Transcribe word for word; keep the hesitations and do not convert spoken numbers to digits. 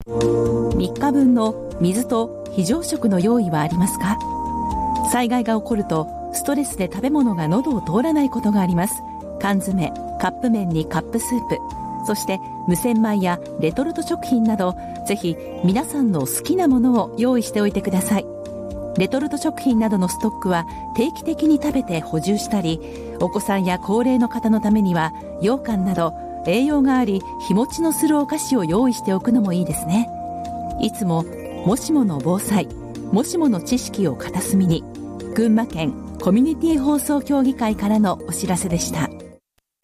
みっかぶんの水と非常食の用意はありますか？災害が起こるとストレスで食べ物が喉を通らないことがあります。缶詰、カップ麺にカップスープ、そして無洗米やレトルト食品など、ぜひ皆さんの好きなものを用意しておいてください。レトルト食品などのストックは定期的に食べて補充したり、お子さんや高齢の方のためには羊羹など栄養があり日持ちのするお菓子を用意しておくのもいいですね。いつももしもの防災、もしもの知識を片隅に。群馬県コミュニティ放送協議会からのお知らせでした。